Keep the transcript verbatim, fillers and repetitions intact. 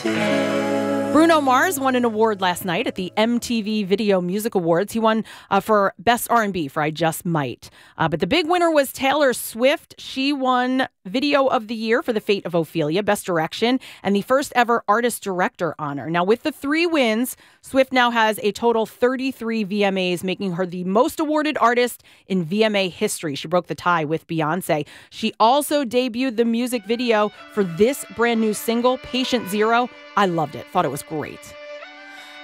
Bruno Mars won an award last night at the M T V Video Music Awards. He won uh, for Best R and B for I Just Might. Uh, but the big winner was Taylor Swift. She won Video of the Year for The Fate of Ophelia, Best Direction, and the first ever Artist Director honor. Now, with the three wins, Swift now has a total thirty-three V M As, making her the most awarded artist in V M A history. She broke the tie with Beyonce. She also debuted the music video for this brand new single, Patient Zero. I loved it. Thought it was great.